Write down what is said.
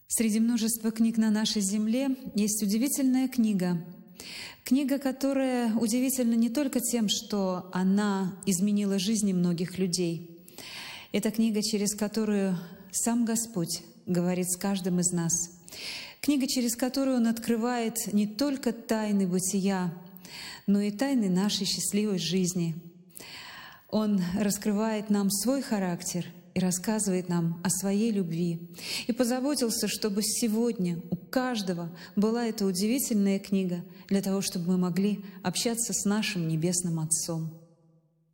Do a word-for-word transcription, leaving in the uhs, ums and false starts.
Среди множества книг на нашей земле есть удивительная книга. Книга, которая удивительна не только тем, что она изменила жизни многих людей. Это книга, через которую сам Господь говорит с каждым из нас. Книга, через которую Он открывает не только тайны бытия, но и тайны нашей счастливой жизни. Он раскрывает нам свой характер и рассказывает нам о своей любви. И позаботился, чтобы сегодня у каждого была эта удивительная книга для того, чтобы мы могли общаться с нашим Небесным Отцом.